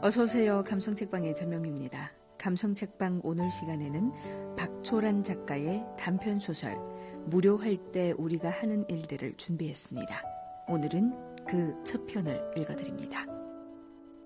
어서 오세요. 감성책방의 전명미입니다. 감성책방 오늘 시간에는 박초란 작가의 단편소설 무료할 때 우리가 하는 일들을 준비했습니다. 오늘은 그 첫 편을 읽어드립니다.